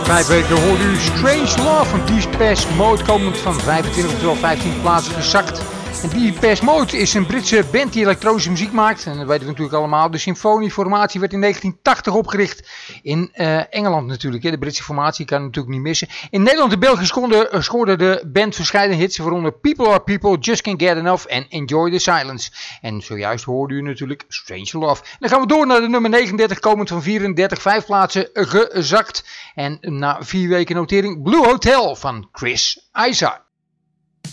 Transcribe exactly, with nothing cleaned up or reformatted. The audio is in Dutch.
vijf weken hoorde u Strange Love van Depeche Mode, komend van vijfentwintig oftewel vijftien plaatsen gezakt. En Depeche Mode is een Britse band die elektronische muziek maakt. En dat weten we natuurlijk allemaal. De symfonieformatie werd in negentien tachtig opgericht. In uh, Engeland natuurlijk. Hè. De Britse formatie kan natuurlijk niet missen. In Nederland en België scoorde, uh, scoorde de band verschillende hits. Waaronder People Are People, Just Can't Get Enough en Enjoy the Silence. En zojuist hoorde u natuurlijk Strange Love. En dan gaan we door naar de nummer negenendertig. Komend van vierendertig, vijf plaatsen gezakt. En na vier weken notering Blue Hotel van Chris Isaak.